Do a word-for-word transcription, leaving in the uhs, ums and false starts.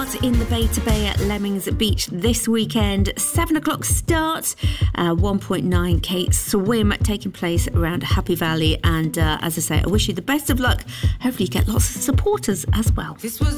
start in the Bay to Bay at Lemmings Beach this weekend. seven o'clock start, uh, one point nine K swim taking place around Happy Valley. And uh, as I say, I wish you the best of luck. Hopefully you get lots of supporters as well. This was